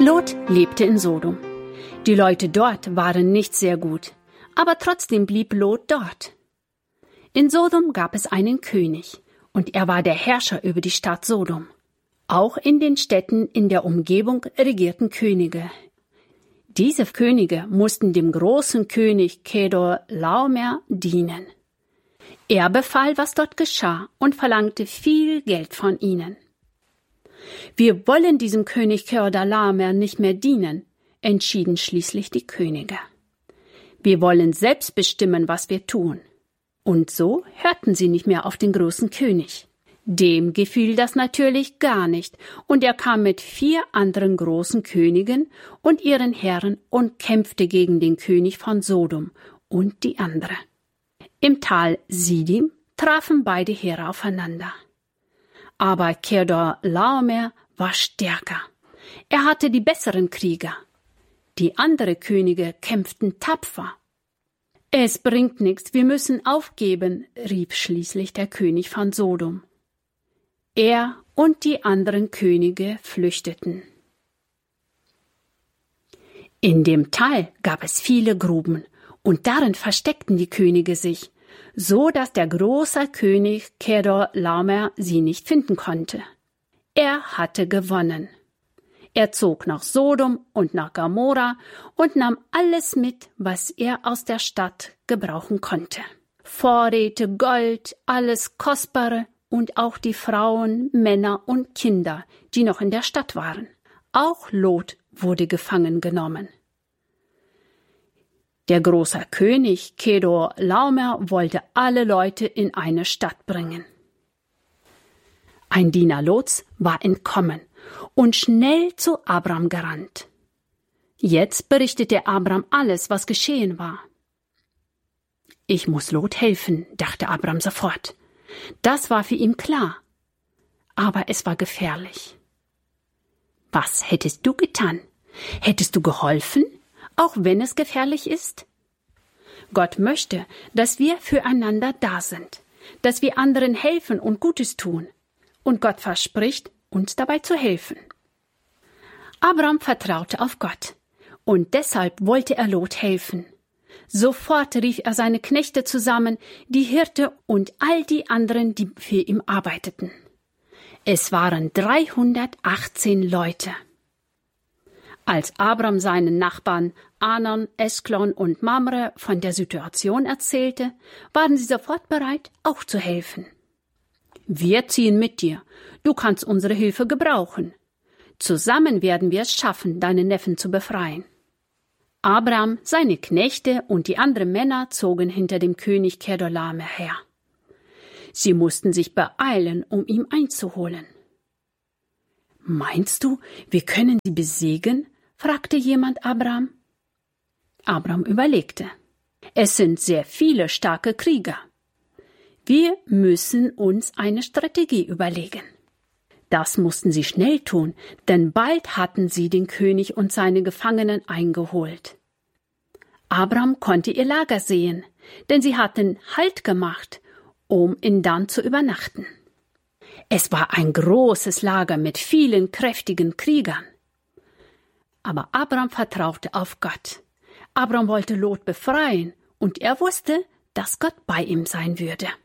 Lot lebte in Sodom. Die Leute dort waren nicht sehr gut, aber trotzdem blieb Lot dort. In Sodom gab es einen König, und er war der Herrscher über die Stadt Sodom. Auch in den Städten in der Umgebung regierten Könige. Diese Könige mussten dem großen König Kedorlaomer dienen. Er befahl, was dort geschah, und verlangte viel Geld von ihnen. Wir wollen diesem König Kedorlaomer nicht mehr dienen, entschieden schließlich die Könige. Wir wollen selbst bestimmen, was wir tun. Und so hörten sie nicht mehr auf den großen König. Dem gefiel das natürlich gar nicht, und er kam mit 4 anderen großen Königen und ihren Herren und kämpfte gegen den König von Sodom und die andere. Im Tal Sidim trafen beide Heere aufeinander. Aber Kedorlaomer war stärker. Er hatte die besseren Krieger. Die anderen Könige kämpften tapfer. »Es bringt nichts, wir müssen aufgeben«, rief schließlich der König von Sodom. Er und die anderen Könige flüchteten. In dem Tal gab es viele Gruben, und darin versteckten die Könige sich, so dass der große König Kedorlaomer sie nicht finden konnte. Er hatte gewonnen. Er zog nach Sodom und nach Gomorra und nahm alles mit, was er aus der Stadt gebrauchen konnte. Vorräte, Gold, alles Kostbare und auch die Frauen, Männer und Kinder, die noch in der Stadt waren. Auch Lot wurde gefangen genommen. Der große König Kedorlaomer wollte alle Leute in eine Stadt bringen. Ein Diener Lots war entkommen und schnell zu Abram gerannt. Jetzt berichtete Abram alles, was geschehen war. Ich muss Lot helfen, dachte Abram sofort. Das war für ihn klar. Aber es war gefährlich. Was hättest du getan? Hättest du geholfen, auch wenn es gefährlich ist? Gott möchte, dass wir füreinander da sind, dass wir anderen helfen und Gutes tun. Und Gott verspricht, uns dabei zu helfen. Abram vertraute auf Gott, und deshalb wollte er Lot helfen. Sofort rief er seine Knechte zusammen, die Hirte und all die anderen, die für ihn arbeiteten. Es waren 318 Leute. Als Abram seinen Nachbarn Anan, Esklon und Mamre von der Situation erzählte, waren sie sofort bereit, auch zu helfen. Wir ziehen mit dir. Du kannst unsere Hilfe gebrauchen. Zusammen werden wir es schaffen, deinen Neffen zu befreien. Abram, seine Knechte und die anderen Männer zogen hinter dem König Kedorlaomer her. Sie mussten sich beeilen, um ihn einzuholen. »Meinst du, wir können sie besiegen?« fragte jemand Abram. Abram überlegte. »Es sind sehr viele starke Krieger. Wir müssen uns eine Strategie überlegen.« Das mussten sie schnell tun, denn bald hatten sie den König und seine Gefangenen eingeholt. Abram konnte ihr Lager sehen, denn sie hatten Halt gemacht, um in Dan zu übernachten. Es war ein großes Lager mit vielen kräftigen Kriegern. Aber Abram vertraute auf Gott. Abram wollte Lot befreien, und er wusste, dass Gott bei ihm sein würde.